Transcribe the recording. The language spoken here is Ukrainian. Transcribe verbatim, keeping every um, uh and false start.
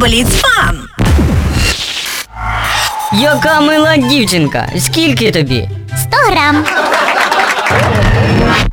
Бліц Фан. Яка мила дівчинка! Скільки тобі? Сто грам.